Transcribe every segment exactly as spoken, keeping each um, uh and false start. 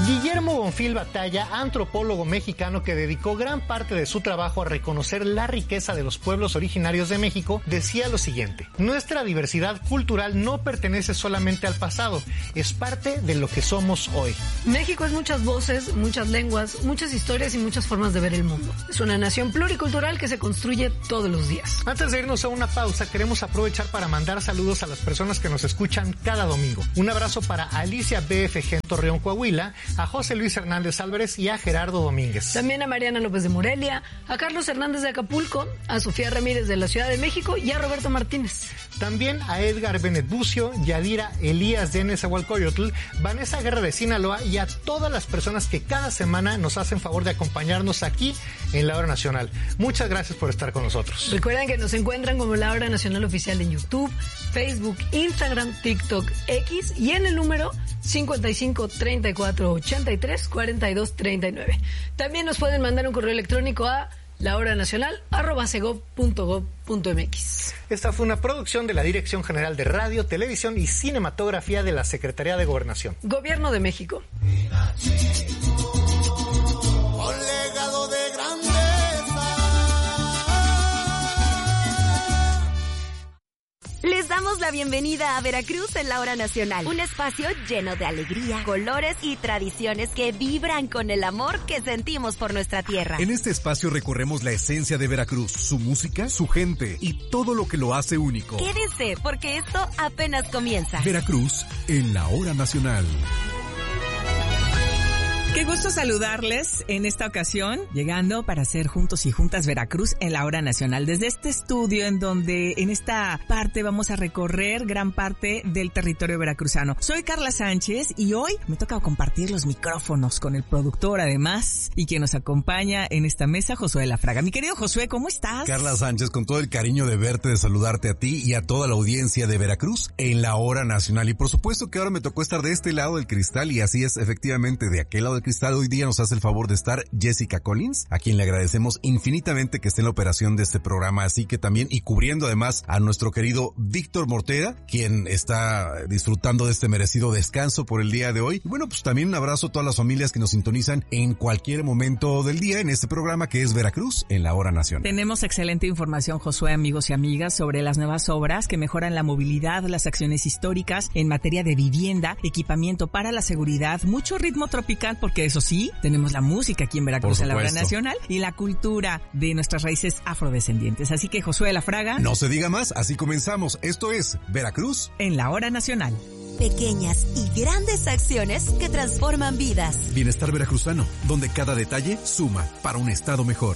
Guillermo Bonfil Batalla, antropólogo mexicano que dedicó gran parte de su trabajo a reconocer la riqueza de los pueblos originarios de México, decía lo siguiente: nuestra diversidad cultural no pertenece solamente al pasado, es parte de lo que somos hoy. México es muchas voces, muchas lenguas, muchas historias y muchas formas de ver el mundo. Es una nación pluricultural que se construye todos los días. Antes de irnos a una pausa, queremos aprovechar para mandar saludos a las personas que nos escuchan cada domingo. Un abrazo para Alicia B F G en Torreón, Coahuila, a José Luis Hernández Álvarez y a Gerardo Domínguez. También a Mariana López de Morelia, a Carlos Hernández de Acapulco, a Sofía Ramírez de la Ciudad de México y a Roberto Martínez. También a Edgar Benet Bucio, Yadira Elías de Nezahualcóyotl, Vanessa Guerra de Sinaloa y a todas las personas que cada semana nos hacen favor de acompañarnos aquí en La Hora Nacional. Muchas gracias por estar con nosotros. Recuerden que nos encuentran como La Hora Nacional Oficial en YouTube, Facebook, Instagram, TikTok, X y en el número cincuenta y cinco, treinta y cuatro, ochenta y tres, cuarenta y dos, treinta y nueve. También nos pueden mandar un correo electrónico a lahoranacional arroba segov punto gov punto mx. Esta fue una producción de la Dirección General de Radio, Televisión y Cinematografía de la Secretaría de Gobernación. Gobierno de México. Con legado de grandeza. Les damos la bienvenida a Veracruz en La Hora Nacional, un espacio lleno de alegría, colores y tradiciones que vibran con el amor que sentimos por nuestra tierra. En este espacio recorremos la esencia de Veracruz, su música, su gente y todo lo que lo hace único. Quédense, porque esto apenas comienza. Veracruz en La Hora Nacional. Qué gusto saludarles en esta ocasión, llegando para hacer Juntos y Juntas Veracruz en La Hora Nacional. Desde este estudio en donde en esta parte vamos a recorrer gran parte del territorio veracruzano. Soy Carla Sánchez y hoy me toca compartir los micrófonos con el productor además y quien nos acompaña en esta mesa, Josué Lafraga. Mi querido Josué, ¿cómo estás? Carla Sánchez, con todo el cariño de verte, de saludarte a ti y a toda la audiencia de Veracruz en La Hora Nacional. Y por supuesto que ahora me tocó estar de este lado del cristal y así es, efectivamente, de aquel lado del cristal. Hoy día nos hace el favor de estar Jessica Collins, a quien le agradecemos infinitamente que esté en la operación de este programa, así que también, y cubriendo además a nuestro querido Víctor Mortera, quien está disfrutando de este merecido descanso por el día de hoy. Y bueno, pues también un abrazo a todas las familias que nos sintonizan en cualquier momento del día en este programa que es Veracruz en La Hora Nacional. Tenemos excelente información, Josué, amigos y amigas, sobre las nuevas obras que mejoran la movilidad, las acciones históricas en materia de vivienda, equipamiento para la seguridad, mucho ritmo tropical, porque eso sí, tenemos la música aquí en Veracruz en La Hora Nacional y la cultura de nuestras raíces afrodescendientes. Así que, Josué Lafraga, no se diga más, así comenzamos. Esto es Veracruz en La Hora Nacional. Pequeñas y grandes acciones que transforman vidas. Bienestar veracruzano, donde cada detalle suma para un estado mejor.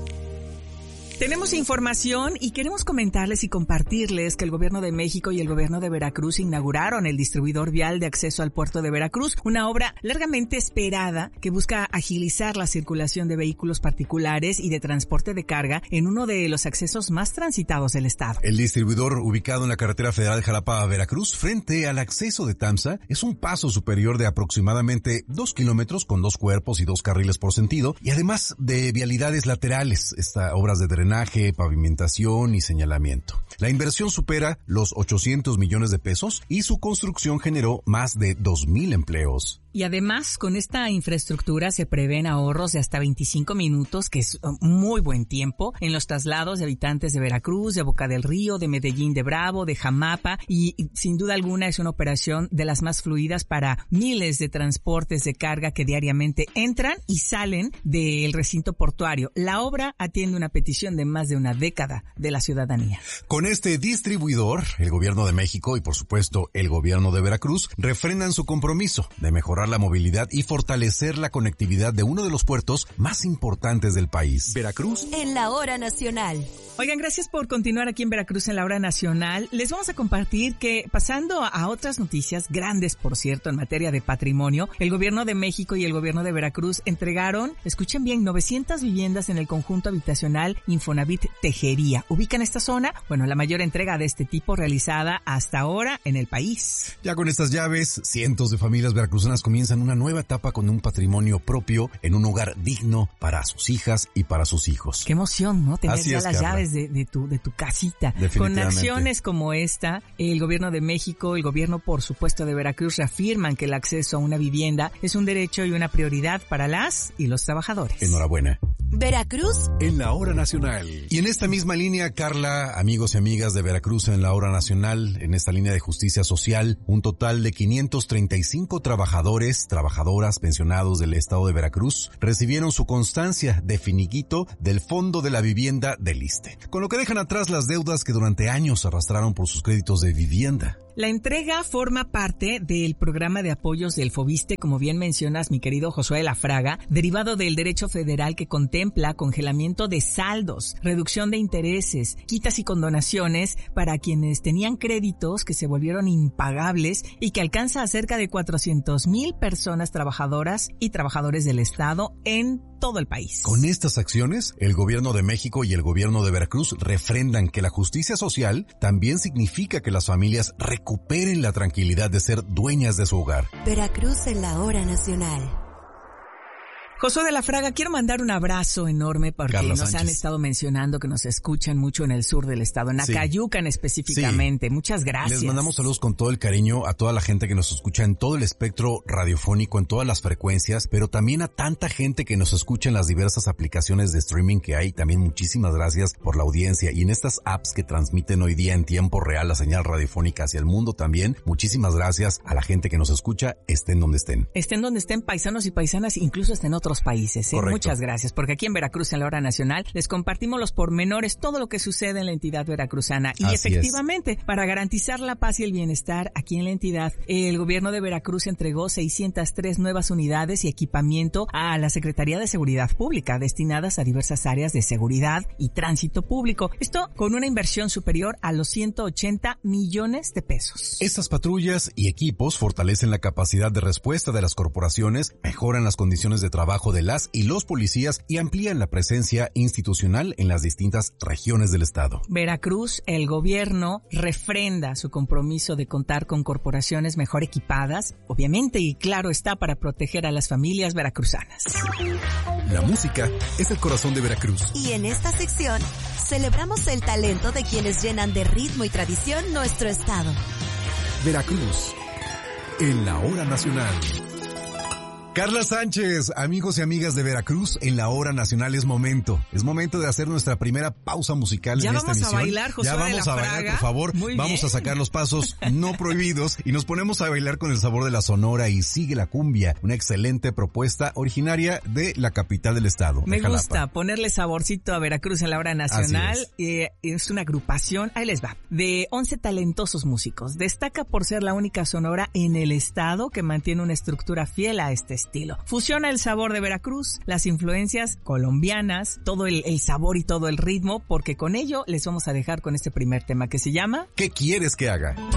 Tenemos información y queremos comentarles y compartirles que el Gobierno de México y el Gobierno de Veracruz inauguraron el distribuidor vial de acceso al puerto de Veracruz, una obra largamente esperada que busca agilizar la circulación de vehículos particulares y de transporte de carga en uno de los accesos más transitados del estado. El distribuidor, ubicado en la carretera federal Jalapa a Veracruz, frente al acceso de Tamsa, es un paso superior de aproximadamente dos kilómetros con dos cuerpos y dos carriles por sentido, y además de vialidades laterales, estas obras de drenaje, pavimentación y señalamiento. La inversión supera los ochocientos millones de pesos y su construcción generó más de dos mil empleos. Y además, con esta infraestructura se prevén ahorros de hasta veinticinco minutos, que es muy buen tiempo, en los traslados de habitantes de Veracruz, de Boca del Río, de Medellín de Bravo, de Jamapa, y, y sin duda alguna es una operación de las más fluidas para miles de transportes de carga que diariamente entran y salen del recinto portuario. La obra atiende una petición de más de una década de la ciudadanía. Con este distribuidor, el Gobierno de México y por supuesto el Gobierno de Veracruz refrendan su compromiso de mejorar la movilidad y fortalecer la conectividad de uno de los puertos más importantes del país. Veracruz en La Hora Nacional. Oigan, gracias por continuar aquí en Veracruz en La Hora Nacional. Les vamos a compartir que, pasando a otras noticias grandes, por cierto, en materia de patrimonio, el Gobierno de México y el Gobierno de Veracruz entregaron, escuchen bien, novecientas viviendas en el conjunto habitacional Infonavit Tejería. ¿Ubican esta zona? Bueno, la mayor entrega de este tipo realizada hasta ahora en el país. Ya con estas llaves, cientos de familias veracruzanas comienzan una nueva etapa con un patrimonio propio en un hogar digno para sus hijas y para sus hijos. Qué emoción, ¿no? Tener Así ya es, las Carla. llaves de, de, tu, de tu casita. Definitivamente. Con acciones como esta, el gobierno de México, el gobierno, por supuesto, de Veracruz reafirman que el acceso a una vivienda es un derecho y una prioridad para las y los trabajadores. Enhorabuena. Veracruz En la hora nacional. Y en esta misma línea, Carla, amigos y amigas de Veracruz en la hora nacional, en esta línea de justicia social, un total de quinientos treinta y cinco trabajadores, trabajadoras, pensionados del estado de Veracruz recibieron su constancia de finiquito del Fondo de la Vivienda del ISSSTE, con lo que dejan atrás las deudas que durante años arrastraron por sus créditos de vivienda. La entrega forma parte del programa de apoyos del FOVISSSTE, como bien mencionas, mi querido Josué de la Fraga, derivado del derecho federal que contempla congelamiento de saldos, reducción de intereses, quitas y condonaciones para quienes tenían créditos que se volvieron impagables y que alcanza a cerca de cuatrocientos mil personas trabajadoras y trabajadores del Estado en todo el país. Con estas acciones, el gobierno de México y el gobierno de Veracruz refrendan que la justicia social también significa que las familias recuperen la tranquilidad de ser dueñas de su hogar. Veracruz en la hora nacional. Josué de la Fraga, quiero mandar un abrazo enorme porque Carla nos Sánchez. han estado mencionando que nos escuchan mucho en el sur del estado, en Sí. Acayucan específicamente. Sí. Muchas gracias. Les mandamos saludos con todo el cariño a toda la gente que nos escucha en todo el espectro radiofónico, en todas las frecuencias, pero también a tanta gente que nos escucha en las diversas aplicaciones de streaming que hay. También muchísimas gracias por la audiencia. Y en estas apps que transmiten hoy día en tiempo real la señal radiofónica hacia el mundo también, muchísimas gracias a la gente que nos escucha, estén donde estén. Estén donde estén, paisanos y paisanas, incluso estén en otros países. ¿eh? Correcto. Muchas gracias, porque aquí en Veracruz, en la hora nacional, les compartimos los pormenores, todo lo que sucede en la entidad veracruzana. Y Así efectivamente, para garantizar la paz y el bienestar aquí en la entidad, el gobierno de Veracruz entregó seiscientas tres nuevas unidades y equipamiento a la Secretaría de Seguridad Pública, destinadas a diversas áreas de seguridad y tránsito público. Esto con una inversión superior a los ciento ochenta millones de pesos. Estas patrullas y equipos fortalecen la capacidad de respuesta de las corporaciones, mejoran las condiciones de trabajo de las y los policías y amplían la presencia institucional en las distintas regiones del estado. Veracruz, el gobierno refrenda su compromiso de contar con corporaciones mejor equipadas, obviamente, y claro está, para proteger a las familias veracruzanas. La música es el corazón de Veracruz. Y en esta sección celebramos el talento de quienes llenan de ritmo y tradición nuestro estado. Veracruz, en la hora nacional. Carla Sánchez, amigos y amigas de Veracruz, en la hora nacional es momento. Es momento de hacer nuestra primera pausa musical Ya en esta vamos a emisión. bailar, Josué Ya de vamos la a bailar, Fraga. por favor. Muy Vamos bien. a sacar los pasos no prohibidos y nos ponemos a bailar con el sabor de la Sonora y Sigue la Cumbia, una excelente propuesta originaria de la capital del estado. Me de Jalapa. gusta ponerle saborcito a Veracruz en la hora nacional. Así Eh, es una agrupación, ahí les va, de once talentosos músicos. Destaca por ser la única sonora en el estado que mantiene una estructura fiel a este estilo. Fusiona el sabor de Veracruz, las influencias colombianas, todo el, el sabor y todo el ritmo, porque con ello les vamos a dejar con este primer tema que se llama ¿Qué quieres que haga?